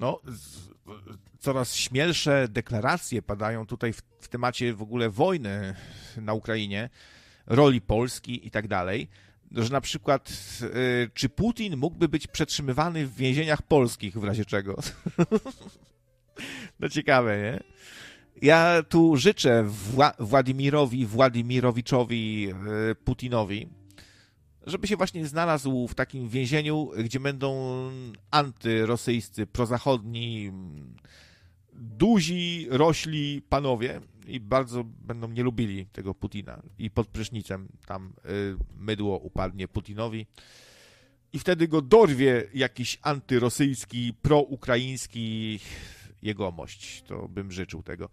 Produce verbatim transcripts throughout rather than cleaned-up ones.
no, z, coraz śmielsze deklaracje padają tutaj w, w temacie w ogóle wojny na Ukrainie, roli Polski i tak dalej, że na przykład y, czy Putin mógłby być przetrzymywany w więzieniach polskich w razie czego? No ciekawe, nie? Ja tu życzę Wła- Władimirowi Władimirowiczowi y, Putinowi, żeby się właśnie znalazł w takim więzieniu, gdzie będą antyrosyjscy, prozachodni, duzi, rośli panowie i bardzo będą nie lubili tego Putina. I pod prysznicem tam y, mydło upadnie Putinowi i wtedy go dorwie jakiś antyrosyjski, proukraiński jegomość. To bym życzył tego.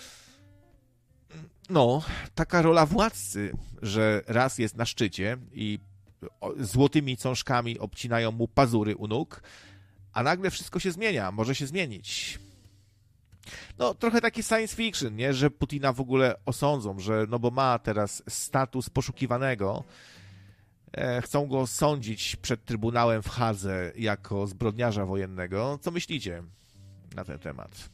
No, taka rola władcy, że raz jest na szczycie i złotymi cążkami obcinają mu pazury u nóg, a nagle wszystko się zmienia, może się zmienić. No, trochę taki science fiction, nie? Że Putina w ogóle osądzą, że no bo ma teraz status poszukiwanego, e, chcą go sądzić przed Trybunałem w Hadze jako zbrodniarza wojennego. Co myślicie na ten temat?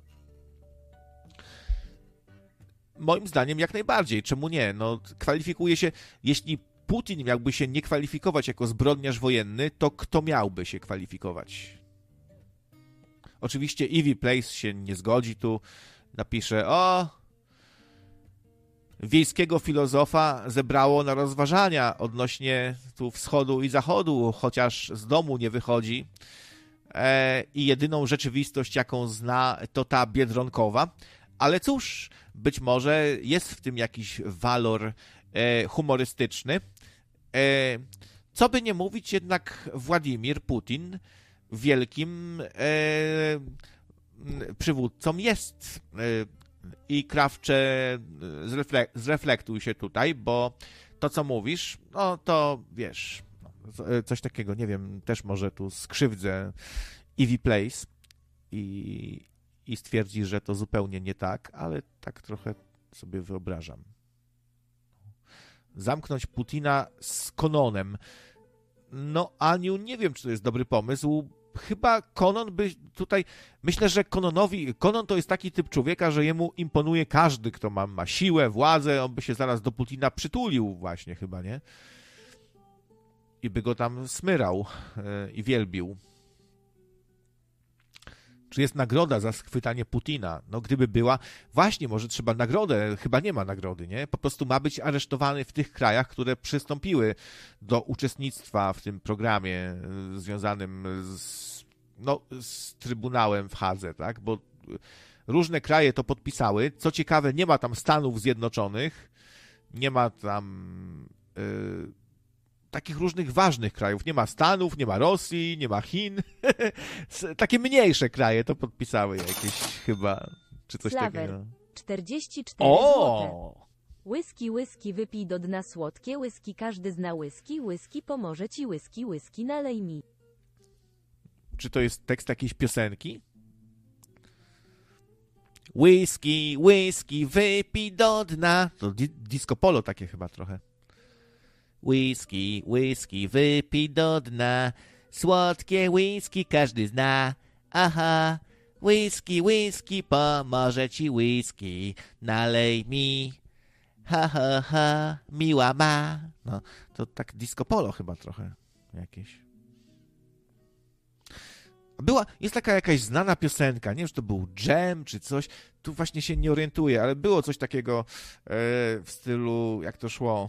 Moim zdaniem jak najbardziej. Czemu nie? No, kwalifikuje się, jeśli Putin miałby się nie kwalifikować jako zbrodniarz wojenny, to kto miałby się kwalifikować? Oczywiście Ivy Place się nie zgodzi tu, napisze, o, wiejskiego filozofa zebrało na rozważania odnośnie tu wschodu i zachodu, chociaż z domu nie wychodzi e, i jedyną rzeczywistość, jaką zna, to ta biedronkowa. Ale cóż, być może jest w tym jakiś walor e, humorystyczny. E, co by nie mówić, jednak Władimir Putin wielkim e, przywódcą jest. E, I Krawcze, zreflek- zreflektuj się tutaj, bo to, co mówisz, no to wiesz, coś takiego, nie wiem, też może tu skrzywdzę Ivy Place i, i stwierdzi, że to zupełnie nie tak, ale tak trochę sobie wyobrażam. Zamknąć Putina z Kononem. No, Aniu, nie wiem, czy to jest dobry pomysł. Chyba Konon by tutaj... Myślę, że Kononowi... Konon to jest taki typ człowieka, że jemu imponuje każdy, kto ma, ma siłę, władzę. On by się zaraz do Putina przytulił właśnie chyba, nie? I by go tam smyrał yy, i wielbił. Czy jest nagroda za schwytanie Putina? No, gdyby była... Właśnie, może trzeba nagrodę. Chyba nie ma nagrody, nie? Po prostu ma być aresztowany w tych krajach, które przystąpiły do uczestnictwa w tym programie związanym z, no, z Trybunałem w Hadze, tak? Bo różne kraje to podpisały. Co ciekawe, nie ma tam Stanów Zjednoczonych, nie ma tam... Yy, takich różnych ważnych krajów. Nie ma Stanów, nie ma Rosji, nie ma Chin. Takie mniejsze kraje to podpisały jakieś chyba, czy coś Slawer, takiego. czterdzieści cztery złote. O! Whisky, whisky, wypij do dna słodkie, whisky, każdy zna whisky, whisky, pomoże ci whisky, whisky, nalej mi. Czy to jest tekst jakiejś piosenki? Whisky, whisky, wypij do dna. To di- disco polo takie chyba trochę. Whisky, whisky, wypij do dna. Słodkie whisky każdy zna. Aha, whisky, whisky, pomoże ci whisky. Nalej mi. Ha, ha, ha, miła ma. No, to tak disco polo chyba trochę jakieś. Była, jest taka jakaś znana piosenka, nie wiem, czy to był Jam, czy coś. Tu właśnie się nie orientuję, ale było coś takiego e, w stylu, jak to szło.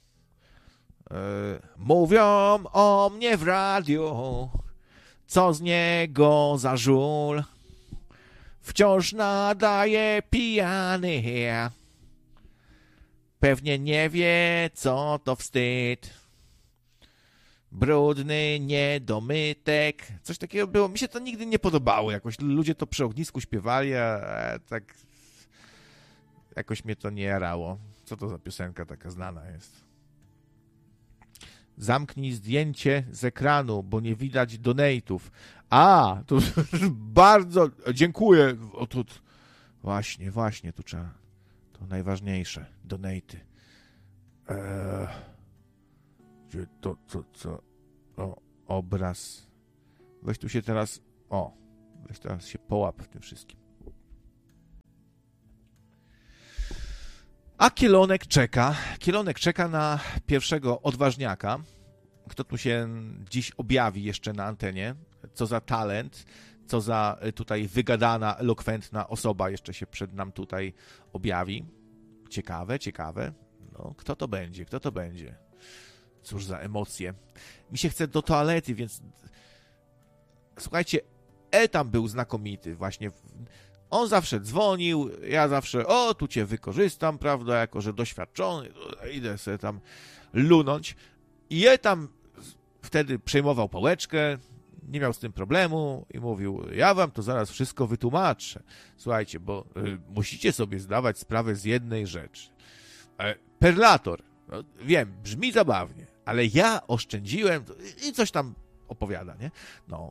Mówią o mnie w radiu, co z niego za żul. Wciąż nadaje pijany. Pewnie nie wie, co to wstyd. Brudny niedomytek. Coś takiego było. Mi się to nigdy nie podobało. Jakoś ludzie to przy ognisku śpiewali, a tak jakoś mnie to nie jarało. Co to za piosenka taka znana jest? Zamknij zdjęcie z ekranu, bo nie widać donate'ów. A, to bardzo dziękuję. O, tu, właśnie, właśnie, tu trzeba. To najważniejsze. Donate'y. Eee, gdzie to, co, co? O, obraz. Weź tu się teraz. O, Weź teraz się połap w tym wszystkim. A Kielonek czeka. Kielonek czeka na pierwszego odważniaka. Kto tu się dziś objawi jeszcze na antenie? Co za talent, co za tutaj wygadana, elokwentna osoba jeszcze się przed nam tutaj objawi. Ciekawe, ciekawe. No, kto to będzie? Kto to będzie? Cóż za emocje. Mi się chce do toalety, więc... Słuchajcie, E tam był znakomity właśnie. On zawsze dzwonił, ja zawsze, o, tu cię wykorzystam, prawda, jako że doświadczony, idę sobie tam lunąć. I E tam wtedy przejmował pałeczkę, nie miał z tym problemu i mówił, ja wam to zaraz wszystko wytłumaczę. Słuchajcie, bo y, musicie sobie zdawać sprawę z jednej rzeczy. E, perlator, no, wiem, brzmi zabawnie, ale ja oszczędziłem i coś tam opowiada, nie? No.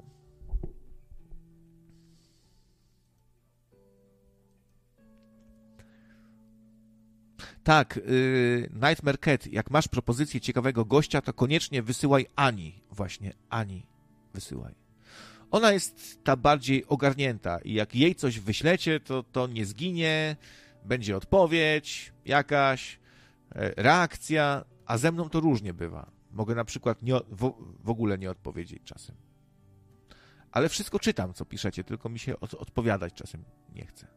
Tak, yy, Nightmare Cat, jak masz propozycję ciekawego gościa, to koniecznie wysyłaj Ani. Właśnie, Ani wysyłaj. Ona jest ta bardziej ogarnięta i jak jej coś wyślecie, to, to nie zginie, będzie odpowiedź jakaś, reakcja, a ze mną to różnie bywa. Mogę na przykład nie, w, w ogóle nie odpowiedzieć czasem. Ale wszystko czytam, co piszecie, tylko mi się od, odpowiadać czasem nie chce.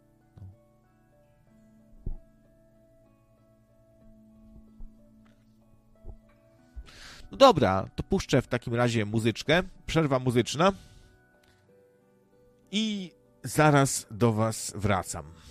No dobra, to puszczę w takim razie muzyczkę, przerwa muzyczna i zaraz do was wracam.